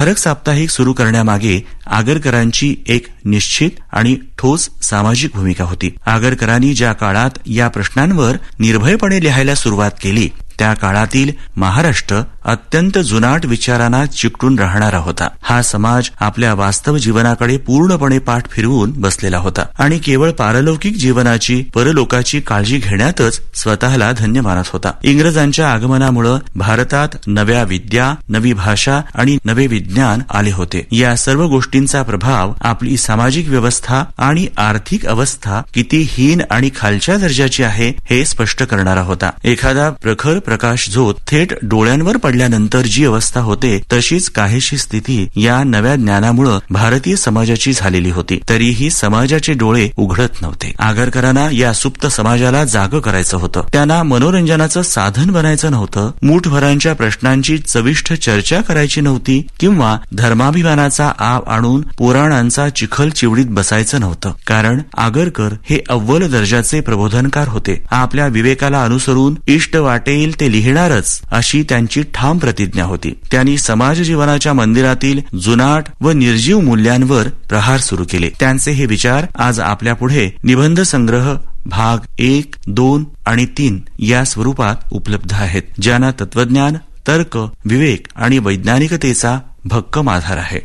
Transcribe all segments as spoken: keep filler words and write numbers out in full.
फरक साप्ताहिक सुरू करण्यामागे आगरकरांची एक निश्चित आणि ठोस सामाजिक भूमिका होती. आगरकरांनी ज्या काळात या प्रश्नांवर निर्भयपणे लिहायला सुरुवात केली त्या काळातील महाराष्ट्र अत्यंत जुनाट विचारांना चिकटून राहणारा होता. हा समाज आपल्या वास्तव जीवनाकडे पूर्णपणे पाठ फिरवून बसलेला होता आणि केवळ पारलौकिक जीवनाची परलोकाची काळजी घेण्यातच स्वतःला धन्य मानत होता. इंग्रजांच्या आगमनामुळे भारतात नव्या विद्या, नवी भाषा आणि नवे विज्ञान आले होते. या सर्व गोष्टींचा प्रभाव आपली सामाजिक व्यवस्था आणि आर्थिक अवस्था किती हीन आणि खालच्या दर्जाची आहे हे स्पष्ट करणारा होता. एखादा प्रखर प्रकाश झोत थेट डोळ्यांवर पडल्यानंतर जी अवस्था होते तशीच काहीशी स्थिती या नव्या ज्ञानामुळे भारतीय समाजाची झालेली होती. तरीही समाजाचे डोळे उघडत नव्हते. आगरकरांना या सुप्त समाजाला जाग करायचं होतं. त्यांना मनोरंजनाचं साधन बनायचं नव्हतं. मूठभरांच्या प्रश्नांची चविष्ट चर्चा करायची नव्हती किंवा धर्माभिमानाचा आव आणून पुराणांचा चिखल चिवडीत बसायचं नव्हतं. कारण आगरकर हे अव्वल दर्जाचे प्रबोधनकार होते. आपल्या विवेकाला अनुसरून इष्ट वाटेल ते लिहिणारच अशी त्यांची ठाम प्रतिज्ञा होती. त्यांनी समाज जीवनाच्या मंदिरातील जुनाट व निर्जीव मूल्यांवर प्रहार सुरू केले. त्यांचे हे विचार आज आपल्या पुढे निबंध संग्रह भाग एक, दोन आणि तीन या स्वरूपात उपलब्ध आहेत, ज्यांना तत्वज्ञान, तर्क, विवेक आणि वैज्ञानिकतेचा भक्कम आधार आहे.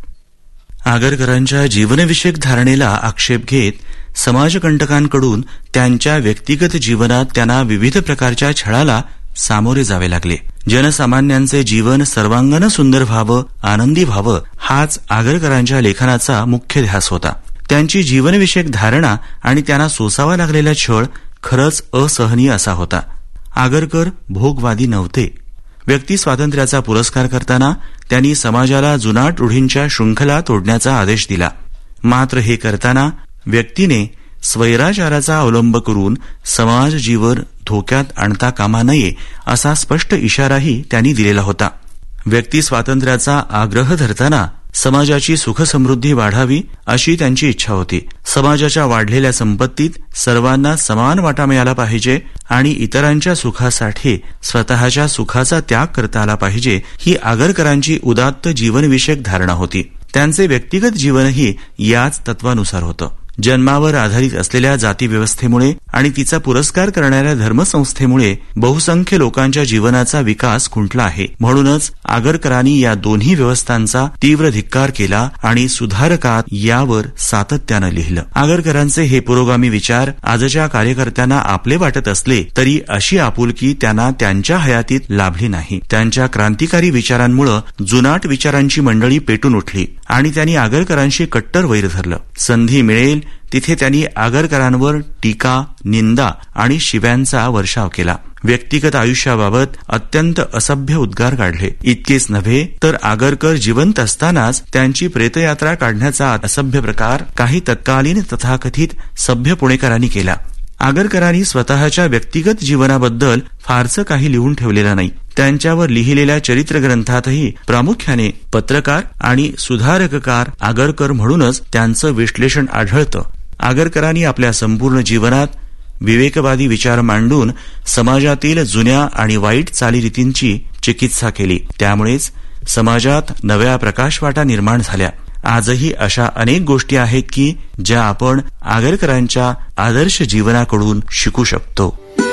आगरकरांच्या जीवनविषयक धारणेला आक्षेप घेत समाजकंटकांकडून त्यांच्या व्यक्तिगत जीवनात त्यांना विविध प्रकारच्या छळाला सामोरे जावे लागले. जनसामान्यांचे जीवन सर्वांगानं सुंदर व्हावं, आनंदी व्हावं हाच आगरकरांच्या लेखनाचा मुख्य ध्यास होता. त्यांची जीवनविषयक धारणा आणि त्यांना सोसावा लागलेला छळ खरंच असहनीय असा होता. आगरकर भोगवादी नव्हते. व्यक्ती स्वातंत्र्याचा पुरस्कार करताना त्यांनी समाजाला जुनाट रूढींच्या शृंखला तोडण्याचा आदेश दिला. मात्र हे करताना व्यक्तीने स्वैराचाराचा अवलंब करून समाज जीवन धोक्यात आणता कामा नये असा स्पष्ट इशाराही त्यांनी दिलेला होता. व्यक्ती स्वातंत्र्याचा आग्रह धरताना समाजाची सुखसमृद्धी वाढावी अशी त्यांची इच्छा होती. समाजाच्या वाढलेल्या संपत्तीत सर्वांना समान वाटा मिळाला पाहिजे आणि इतरांच्या सुखासाठी स्वतःच्या सुखाचा त्याग करता आला पाहिजे ही आगरकरांची उदात्त जीवनविषयक धारणा होती. त्यांचे व्यक्तिगत जीवनही याच तत्वानुसार होतं. जन्मावर आधारित असलेल्या जातीव्यवस्थेमुळे आणि तिचा पुरस्कार करणाऱ्या धर्मसंस्थेमुळे बहुसंख्य लोकांच्या जीवनाचा विकास खुंटला आहे. म्हणूनच आगरकरांनी या दोन्ही व्यवस्थांचा तीव्र धिक्कार केला आणि सुधारकात यावर सातत्यानं लिहिलं. आगरकरांचे हे पुरोगामी विचार आजच्या कार्यकर्त्यांना आपले वाटत असले तरी अशी आपुलकी त्यांना त्यांच्या हयातीत लाभली नाही. त्यांच्या क्रांतिकारी विचारांमुळे जुनाट विचारांची मंडळी पेटून उठली आणि त्यांनी आगरकरांशी कट्टर वैर धरलं. संधी मिळेल तिथे त्यांनी आगरकरांवर टीका, निंदा आणि शिव्यांचा वर्षाव केला. व्यक्तिगत आयुष्याबाबत अत्यंत असभ्य उद्गार काढले. इतकेच नव्हे तर आगरकर जिवंत असतानाच त्यांची प्रेतयात्रा काढण्याचा असभ्य प्रकार काही तत्कालीन तथाकथित सभ्य पुणेकरांनी केला. आगरकरांनी स्वतःच्या व्यक्तिगत जीवनाबद्दल फारसं काही लिहून ठेवलेलं नाही. त्यांच्यावर लिहिलेल्या चरित्र ग्रंथातही प्रामुख्याने पत्रकार आणि सुधारककार आगरकर म्हणूनच त्यांचं विश्लेषण आढळतं. आगरकरांनी आपल्या संपूर्ण जीवनात विवेकवादी विचार मांडून समाजातील जुन्या आणि वाईट चालीरीतींची चिकित्सा केली. त्यामुळेच समाजात नव्या प्रकाशवाटा निर्माण झाल्या. आजही अशा अनेक गोष्टी आहेत की ज्या आपण आगरकरांच्या आदर्श जीवनाकडून शिकू शकतो.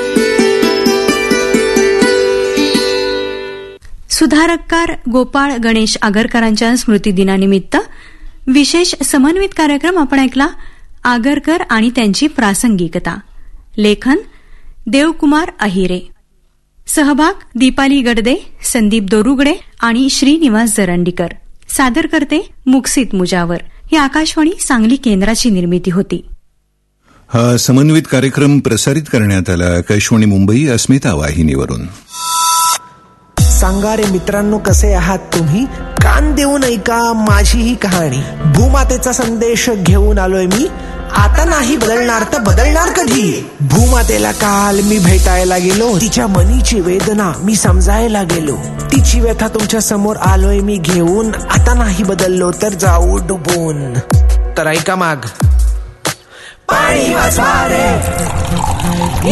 सुधारककार गोपाळ गणेश आगरकरांच्या स्मृतिदिनानिमित्त विशेष समन्वित कार्यक्रम आपण ऐकला. आगरकर आणि त्यांची प्रासंगिकता. लेखन देवकुमार अहिरे. सहभाग दीपाली गडदे, संदीप दोरुगडे आणि श्रीनिवास जरंडीकर. सादर करते मुक्सित मुजावर. ही आकाशवाणी सांगली केंद्राची निर्मिती होती. हा समन्वित कार्यक्रम प्रसारित करण्यात आला आकाशवाणी मुंबई अस्मिता वाहिनीवरून. सांगा रे मित्रांनो, कसे आहात तुम्ही? कान देऊन ऐका माझी ही कहाणी. भूमातेचा संदेश घेऊन आलोय मी. आता नाही बदलणार तर बदलणार कधी? भूमातेला काल मी भेटायला गेलो. तिच्या मनीची वेदना मी समजायला गेलो. तिची व्यथा तुमच्या समोर आलोय मी घेऊन. आता नाही बदललो तर जाऊ डुबून. तर ऐका माग, पाणी वाचवा रे.